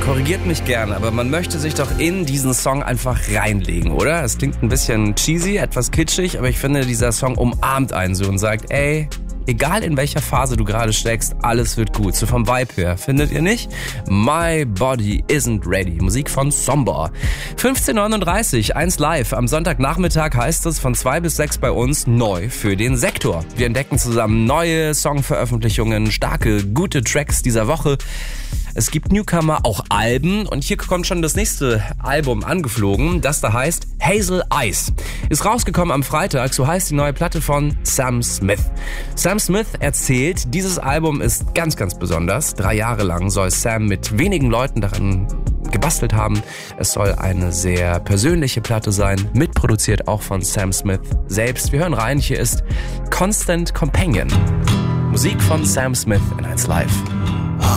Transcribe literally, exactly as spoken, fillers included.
korrigiert mich gerne, aber man möchte sich doch in diesen Song einfach reinlegen, oder? Es klingt ein bisschen cheesy, etwas kitschig, aber ich finde, dieser Song umarmt einen so und sagt, ey, egal in welcher Phase du gerade steckst, alles wird gut. So vom Vibe her, findet ihr nicht? My Body Isn't Ready. Musik von Somber. fünfzehn Uhr neununddreißig, eins live. Am Sonntagnachmittag heißt es von zwei bis sechs bei uns neu für den Sektor. Wir entdecken zusammen neue Songveröffentlichungen, starke, gute Tracks dieser Woche. Es gibt Newcomer, auch Alben. Und hier kommt schon das nächste Album angeflogen, das da heißt Hazel Eyes. Ist rausgekommen am Freitag, so heißt die neue Platte von Sam Smith. Sam Smith erzählt, dieses Album ist ganz, ganz besonders. Drei Jahre lang soll Sam mit wenigen Leuten daran gebastelt haben. Es soll eine sehr persönliche Platte sein, mitproduziert auch von Sam Smith selbst. Wir hören rein, hier ist Constant Companion. Musik von Sam Smith in eins Live.